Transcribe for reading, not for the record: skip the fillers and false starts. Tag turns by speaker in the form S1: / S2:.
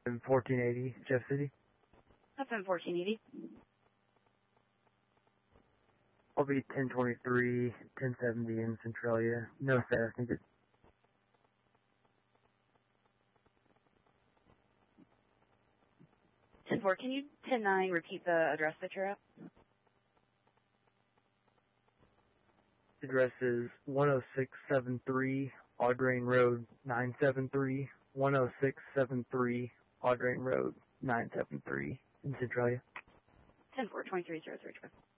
S1: 1480, Jeff City.
S2: FM 1480.
S1: I'll be 1023, 1070 in Centralia. No, sir, I think it's
S2: 10-4, can you 10-9 repeat the address that you're at?
S1: the address is 10673 Audrain Road 973, 10673 Audrain Road 973 in Centralia.
S2: 10-4, 2303.